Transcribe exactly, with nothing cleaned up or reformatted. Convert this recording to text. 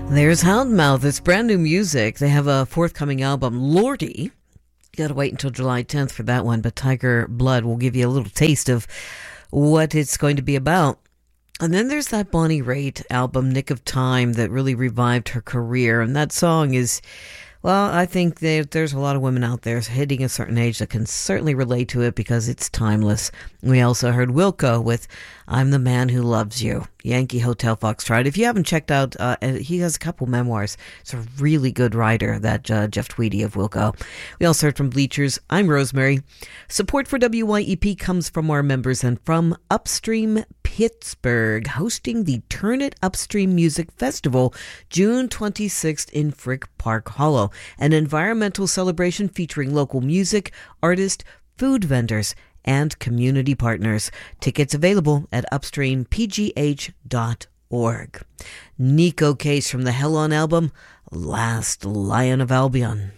There's Houndmouth. It's brand new music. They have a forthcoming album, Lordy. You got to wait until July tenth for that one, but Tiger Blood will give you a little taste of what it's going to be about. And then there's that Bonnie Raitt album, Nick of Time, that really revived her career. And that song is, well, I think that there's a lot of women out there hitting a certain age that can certainly relate to it because it's timeless. We also heard Wilco with I'm the Man Who Loves You, Yankee Hotel Foxtrot. If you haven't checked out, uh, he has a couple memoirs. It's a really good writer, that uh, Jeff Tweedy of Wilco. We also heard from Bleachers. I'm Rosemary. Support for W Y E P comes from our members and from Upstream Pittsburgh, hosting the Turn It Upstream Music Festival June twenty-sixth in Frick Park Hollow, an environmental celebration featuring local music, artists, food vendors, and community partners. Tickets available at upstream p g h dot org. Nico Case from the Hell On album, Last Lion of Albion.